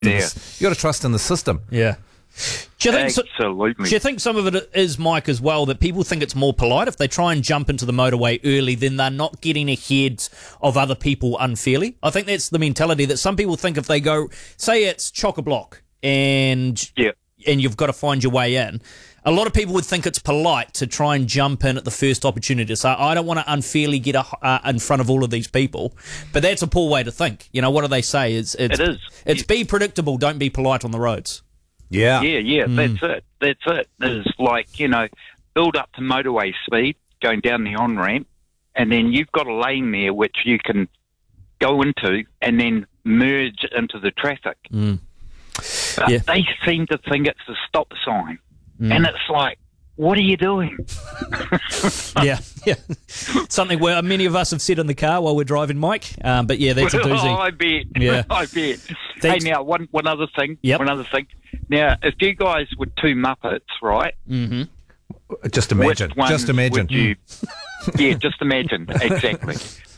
You got to trust in the system. Yeah. Do you think Absolutely. do you think some of it is, Mike, as well, that people think it's more polite if they try and jump into the motorway early, then they're not getting ahead of other people unfairly? I think that's the mentality that some people think if they go, say it's chock-a-block and you've got to find your way in. A lot of people would think it's polite to try and jump in at the first opportunity. So I don't want to unfairly get in front of all of these people. But that's a poor way to think. You know, what do they say? It is. It's be predictable, don't be polite on the roads. Yeah. Yeah, that's it. It's like, build up to motorway speed, going down the on-ramp, and then you've got a lane there which you can go into and then merge into the traffic. But they seem to think it's a stop sign. And it's like, what are you doing? Yeah. Something where many of us have said in the car while we're driving, Mike. But yeah, that's a doozy. Oh, I bet. Yeah. I bet. Thanks. Hey, now, one other thing. Yep. One other thing. Now, if you guys were two Muppets, right? Mm-hmm. Just imagine. Which ones Just imagine. would you, yeah, just imagine. Exactly.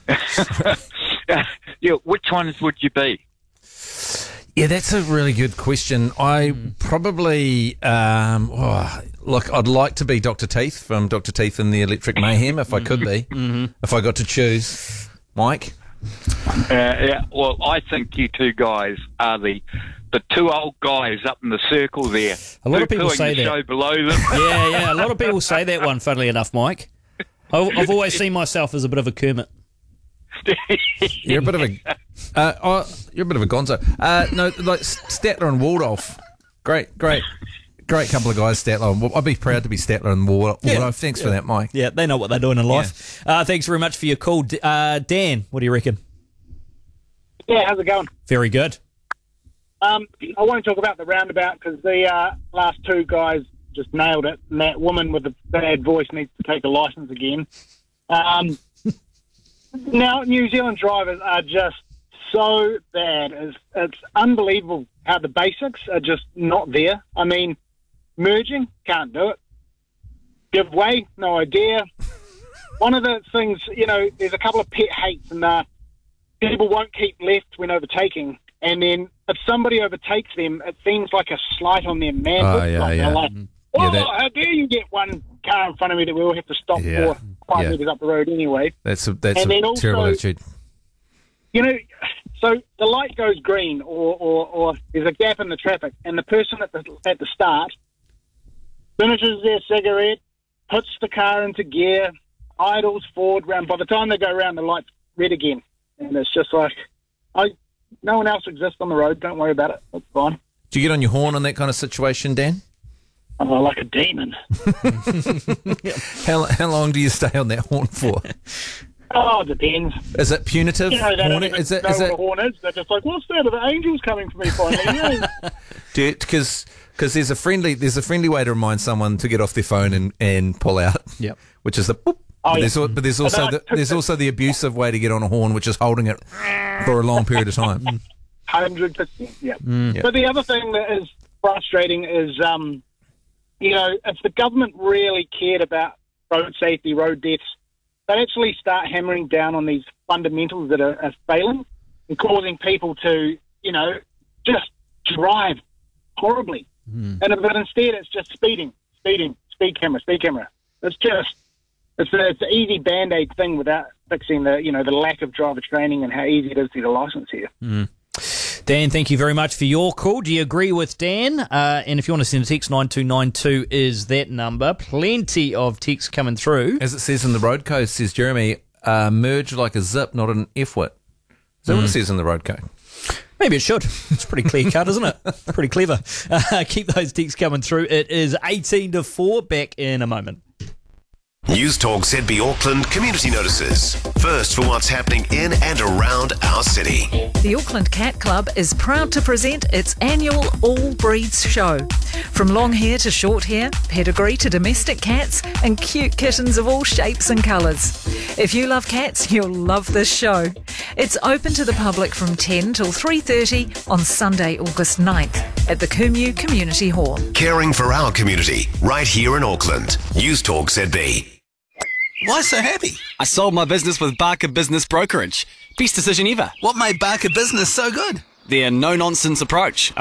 Which ones would you be? Yeah, that's a really good question. I probably, look, I'd like to be Dr. Teeth from Dr. Teeth and the Electric Mayhem, if I could be, if I got to choose. Mike? Well, I think you two guys are the two old guys up in the circle there. A lot of people say the that. show below them. Yeah, a lot of people say that one, funnily enough, Mike. I've always seen myself as a bit of a Kermit. You're a bit of a gonzo. No, like Statler and Waldorf. Great couple of guys, Statler. I'd be proud to be Statler and Waldorf. Yeah. Thanks for that, Mike. Yeah, they know what they're doing in life. Thanks very much for your call. Dan, what do you reckon? Yeah, how's it going? Very good. I want to talk about the roundabout because the last two guys just nailed it, and that woman with the bad voice needs to take a licence again. Now, New Zealand drivers are just so bad. It's unbelievable how the basics are just not there. I mean, merging, can't do it. Give way, no idea. One of the things, there's a couple of pet hates, and people won't keep left when overtaking. And then if somebody overtakes them, it seems like a slight on their manhood. How dare you get one car in front of me that we all have to stop for 5 metres up the road anyway. That's a terrible attitude. So the light goes green or there's a gap in the traffic, and the person at the start finishes their cigarette, puts the car into gear, idles forward round. By the time they go around, the light's red again. And it's just like, no one else exists on the road. Don't worry about it. It's fine. Do you get on your horn in that kind of situation, Dan? Oh, like a demon. How long do you stay on that horn for? Oh, it depends. Is it punitive? They don't even know what a horn is. They're just like, what's that? Are the angels coming for me finally? Because there's a friendly way to remind someone to get off their phone and pull out. Yep. Which is the boop. But there's also the abusive way to get on a horn, which is holding it for a long period of time. 100%. Yeah. But the other thing that is frustrating is, if the government really cared about road safety, road deaths, they'd actually start hammering down on these fundamentals that are failing and causing people to, just drive horribly. But instead it's just speed camera. It's an easy Band-Aid thing without fixing the lack of driver training and how easy it is to get a licence here. Dan, thank you very much for your call. Do you agree with Dan? And if you want to send a text, 9292 is that number. Plenty of texts coming through. As it says in the road code, says Jeremy, merge like a zip, not an F-wit. Is that what it says in the road code? Maybe it should. It's pretty clear cut, isn't it? Pretty clever. Keep those texts coming through. It is 18 to 4. Back in a moment. News Talk ZB Auckland community notices. First for what's happening in and around our city. The Auckland Cat Club is proud to present its annual All Breeds show. From long hair to short hair, pedigree to domestic cats, and cute kittens of all shapes and colours. If you love cats, you'll love this show. It's open to the public from 10 till 3:30 on Sunday, August 9th at the Kumu Community Hall. Caring for our community, right here in Auckland. News Talk ZB. Why so happy? I sold my business with Barker Business Brokerage. Best decision ever. What made Barker Business so good? their no-nonsense approach.